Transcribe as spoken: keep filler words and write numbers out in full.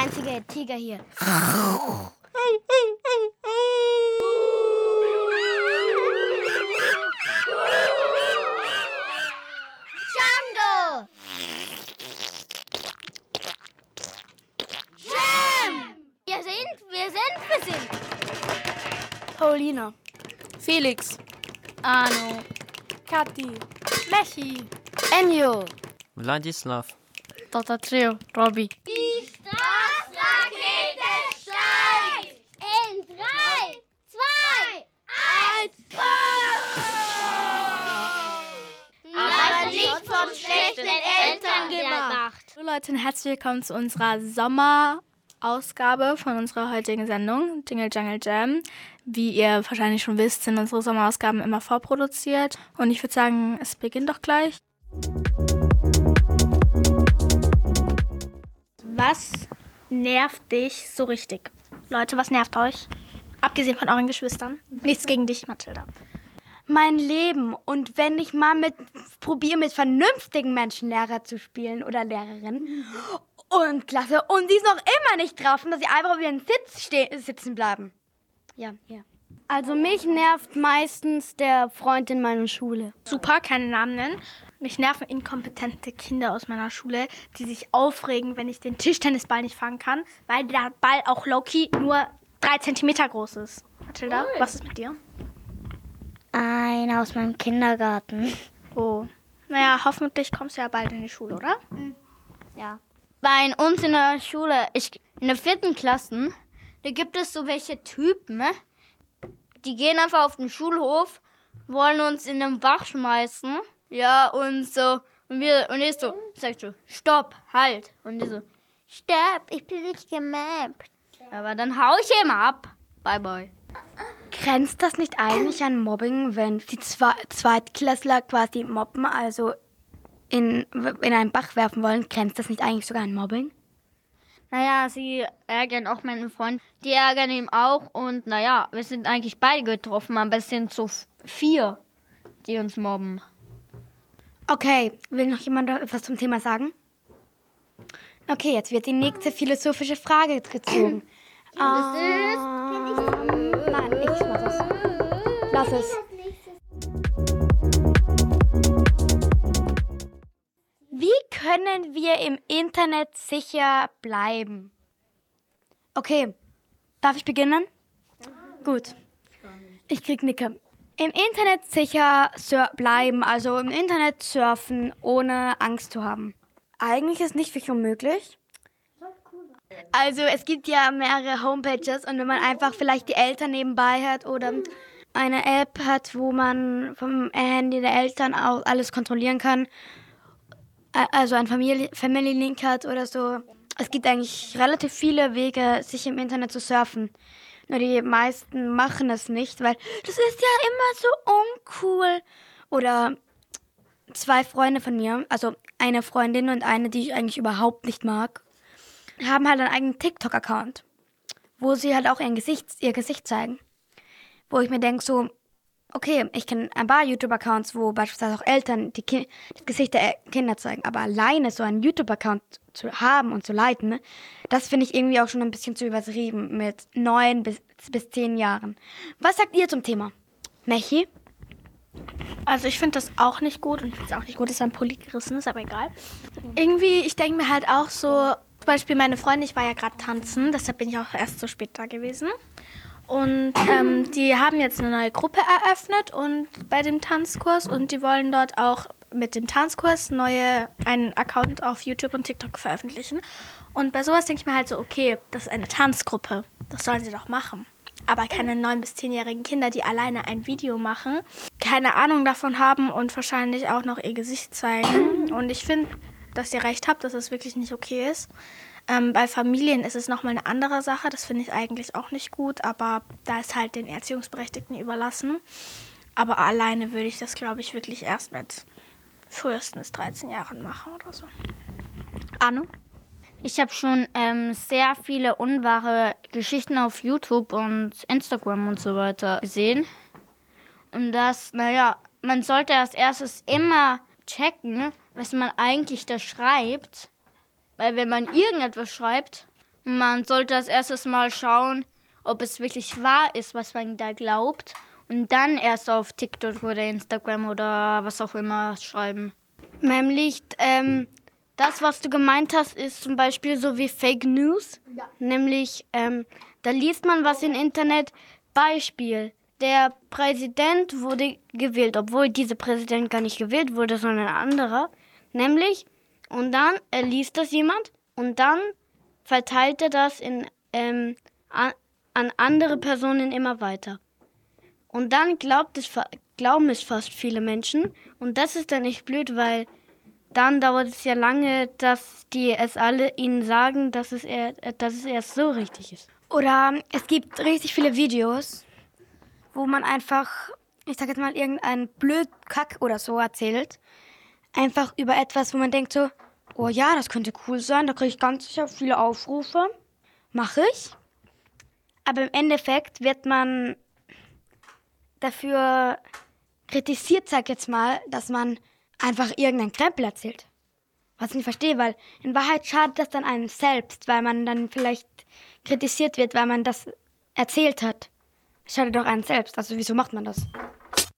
einzige Tiger hier. Django! Jam! Wir sind, wir sind, wir sind. Paulina. Felix. Arno. Kathi. Mechi. Enjo. Wladislav. Doktor Theo. Robby. Die Staatsrakete steigt! In drei, zwei, eins, das nicht von schlechten Eltern gemacht. Hallo Leute und herzlich willkommen zu unserer Sommerausgabe von unserer heutigen Sendung, Jingle Jungle Jam. Wie ihr wahrscheinlich schon wisst, sind unsere Sommerausgaben immer vorproduziert. Und ich würde sagen, es beginnt doch gleich. Was nervt dich so richtig? Leute, was nervt euch? Abgesehen von euren Geschwistern. Nichts gegen dich, Mathilda. Mein Leben. Und wenn ich mal mit probiere, mit vernünftigen Menschen Lehrer zu spielen oder Lehrerin und Klasse und die es noch immer nicht trafen, dass sie einfach auf ihren Sitz ste- sitzen bleiben. Ja, ja. Also mich nervt meistens der Freund in meiner Schule. Super, keine Namen nennen. Mich nerven inkompetente Kinder aus meiner Schule, die sich aufregen, wenn ich den Tischtennisball nicht fangen kann, weil der Ball auch low-key nur drei Zentimeter groß ist. Mathilda, cool. Was ist mit dir? Einer aus meinem Kindergarten. Oh. Naja, hoffentlich kommst du ja bald in die Schule, oder? Ja. Bei uns in der Schule, ich, in der vierten Klasse, da gibt es so welche Typen, ne? Die gehen einfach auf den Schulhof, wollen uns in den Bach schmeißen. Ja, und so. Und wir, und ich so, sagst du, stopp, halt. Und die so, stopp, ich bin nicht gemappt. Aber dann hau ich ihm ab. Bye, bye. Grenzt das nicht eigentlich an Mobbing, wenn die Zwe- Zweitklässler quasi mobben, also in, in einen Bach werfen wollen? Grenzt das nicht eigentlich sogar an Mobbing? Naja, sie ärgern auch meinen Freund. Die ärgern ihn auch. Und naja, wir sind eigentlich beide getroffen, aber es sind so vier, die uns mobben. Okay, will noch jemand etwas zum Thema sagen? Okay, jetzt wird die nächste philosophische Frage gezogen. ähm, nein, ich lass es. Lass es. Wie können wir im Internet sicher bleiben? Okay, darf ich beginnen? Gut. Ich krieg Nicke. Im Internet sicher sur- bleiben, also im Internet surfen, ohne Angst zu haben. Eigentlich ist nicht wirklich unmöglich. Also es gibt ja mehrere Homepages und wenn man einfach vielleicht die Eltern nebenbei hat oder eine App hat, wo man vom Handy der Eltern auch alles kontrollieren kann, also ein Family, Family Link hat oder so. Es gibt eigentlich relativ viele Wege, sich im Internet zu surfen. Nur die meisten machen es nicht, weil das ist ja immer so uncool. Oder zwei Freunde von mir, also eine Freundin und eine, die ich eigentlich überhaupt nicht mag, haben halt einen eigenen TikTok-Account, wo sie halt auch ihr Gesicht, ihr Gesicht zeigen. Wo ich mir denke so, okay, ich kenne ein paar YouTube-Accounts, wo beispielsweise auch Eltern die Ki- das Gesicht der Kinder zeigen, aber alleine so einen YouTube-Account zu haben und zu leiten, ne, das finde ich irgendwie auch schon ein bisschen zu übertrieben mit neun bis, bis zehn Jahren. Was sagt ihr zum Thema? Mechi? Also ich finde das auch nicht gut und ich finde es auch nicht gut, dass ein Pulli gerissen ist, aber egal. Irgendwie, ich denke mir halt auch so, zum Beispiel meine Freundin, ich war ja gerade tanzen, deshalb bin ich auch erst so spät da gewesen. Und ähm, die haben jetzt eine neue Gruppe eröffnet und bei dem Tanzkurs und die wollen dort auch mit dem Tanzkurs neue einen Account auf YouTube und TikTok veröffentlichen. Und bei sowas denke ich mir halt so, okay, das ist eine Tanzgruppe, das sollen sie doch machen. Aber keine neun- bis zehnjährigen Kinder, die alleine ein Video machen, keine Ahnung davon haben und wahrscheinlich auch noch ihr Gesicht zeigen. Und ich finde, dass ihr recht habt, dass es wirklich nicht okay ist. Ähm, bei Familien ist es nochmal eine andere Sache, das finde ich eigentlich auch nicht gut, aber da ist halt den Erziehungsberechtigten überlassen. Aber alleine würde ich das, glaube ich, wirklich erst mit frühestens dreizehn Jahren machen oder so. Arno? Ich habe schon ähm, sehr viele unwahre Geschichten auf YouTube und Instagram und so weiter gesehen. Und das, naja, man sollte als erstes immer checken, was man eigentlich da schreibt. Weil wenn man irgendetwas schreibt, Man sollte als erstes mal schauen, ob es wirklich wahr ist, was man da glaubt. Und dann erst auf TikTok oder Instagram oder was auch immer schreiben. Nämlich, ähm, das, was du gemeint hast, ist zum Beispiel so wie Fake News. Ja. Nämlich, ähm, da liest man was im Internet. Beispiel, der Präsident wurde gewählt, obwohl dieser Präsident gar nicht gewählt wurde, sondern ein anderer. Nämlich, und dann äh, liest das jemand und dann verteilt er das in, ähm, an, an andere Personen immer weiter. Und dann glaubt es, glauben es fast viele Menschen. Und das ist dann nicht blöd, weil dann dauert es ja lange, dass die es alle ihnen sagen, dass es, eher, dass es erst so richtig ist. Oder es gibt richtig viele Videos, wo man einfach, ich sag jetzt mal, irgendeinen Blödkack oder so erzählt. Einfach über etwas, wo man denkt so, oh ja, das könnte cool sein, da kriege ich ganz sicher viele Aufrufe. Mache ich. Aber im Endeffekt wird man dafür kritisiert, sag ich jetzt mal, dass man einfach irgendeinen Krempel erzählt. Was ich nicht verstehe, weil in Wahrheit schadet das dann einem selbst, weil man dann vielleicht kritisiert wird, weil man das erzählt hat. Es schadet doch einem selbst, also wieso macht man das?